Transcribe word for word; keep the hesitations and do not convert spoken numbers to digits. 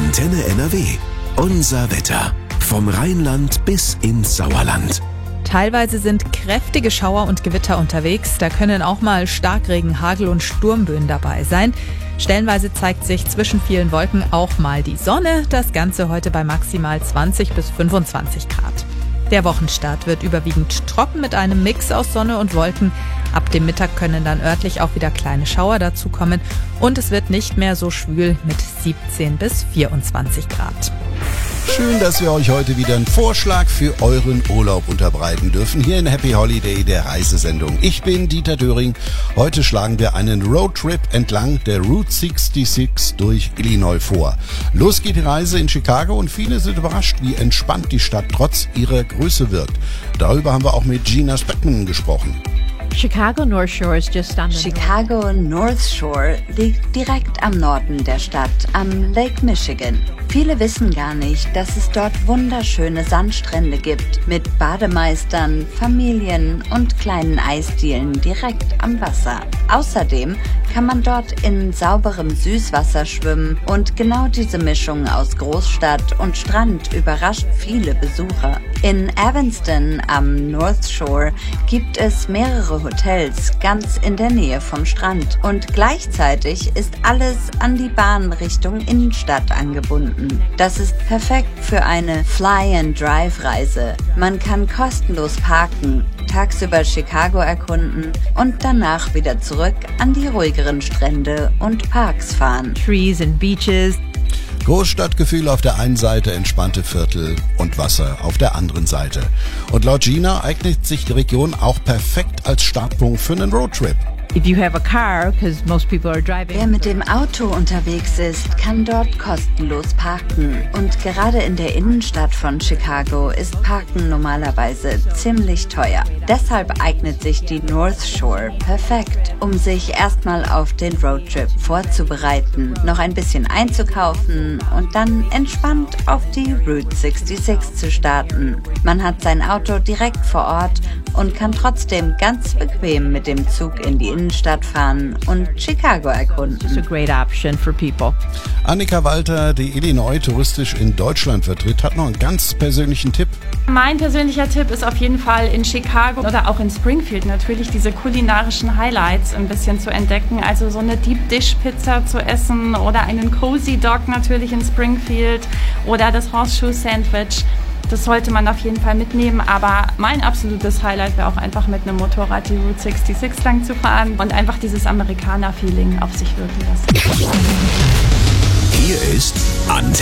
Antenne N R W. Unser Wetter. Vom Rheinland bis ins Sauerland. Teilweise sind kräftige Schauer und Gewitter unterwegs. Da können auch mal Starkregen, Hagel und Sturmböen dabei sein. Stellenweise zeigt sich zwischen vielen Wolken auch mal die Sonne. Das Ganze heute bei maximal zwanzig bis fünfundzwanzig Grad. Der Wochenstart wird überwiegend trocken mit einem Mix aus Sonne und Wolken. Ab dem Mittag können dann örtlich auch wieder kleine Schauer dazukommen. Und es wird nicht mehr so schwül mit siebzehn bis vierundzwanzig Grad. Schön, dass wir euch heute wieder einen Vorschlag für euren Urlaub unterbreiten dürfen. Hier in Happy Holiday, der Reisesendung. Ich bin Dieter Döring. Heute schlagen wir einen Roadtrip entlang der Route sechsundsechzig durch Illinois vor. Los geht die Reise in Chicago und viele sind überrascht, wie entspannt die Stadt trotz ihrer Größe wirkt. Darüber haben wir auch mit Gina Speckman gesprochen. Chicago North Shore is just on the Chicago North Shore liegt direkt am Norden der Stadt, am Lake Michigan. Viele wissen gar nicht, dass es dort wunderschöne Sandstrände gibt, mit Bademeistern, Familien und kleinen Eisdielen direkt am Wasser. Außerdem kann man dort in sauberem Süßwasser schwimmen und genau diese Mischung aus Großstadt und Strand überrascht viele Besucher. In Evanston am North Shore gibt es mehrere Hotels ganz in der Nähe vom Strand und gleichzeitig ist alles an die Bahn Richtung Innenstadt angebunden. Das ist perfekt für eine Fly-and-Drive-Reise. Man kann kostenlos parken, tagsüber Chicago erkunden und danach wieder zurück an die ruhigeren Strände und Parks fahren. trees and beaches. Großstadtgefühl auf der einen Seite, entspannte Viertel und Wasser auf der anderen Seite. Und laut Gina eignet sich die Region auch perfekt als Startpunkt für einen Roadtrip. If you have a car, because most people are driving. Wer mit dem Auto unterwegs ist, kann dort kostenlos parken. Und gerade in der Innenstadt von Chicago ist Parken normalerweise ziemlich teuer. Deshalb eignet sich die North Shore perfekt, um sich erstmal auf den Roadtrip vorzubereiten, noch ein bisschen einzukaufen und dann entspannt auf die Route sechsundsechzig zu starten. Man hat sein Auto direkt vor Ort und kann trotzdem ganz bequem mit dem Zug in die Innenstadt fahren und Chicago erkunden. It's a great option for people. Annika Walter, die Illinois touristisch in Deutschland vertritt, hat noch einen ganz persönlichen Tipp. Mein persönlicher Tipp ist auf jeden Fall in Chicago oder auch in Springfield natürlich diese kulinarischen Highlights ein bisschen zu entdecken. Also so eine Deep Dish Pizza zu essen oder einen Cozy Dog natürlich in Springfield oder das Horseshoe Sandwich. Das sollte man auf jeden Fall mitnehmen, aber mein absolutes Highlight wäre auch einfach mit einem Motorrad die Route sechsundsechzig lang zu fahren und einfach dieses Amerikaner-Feeling auf sich wirken lassen. Hier ist Antenne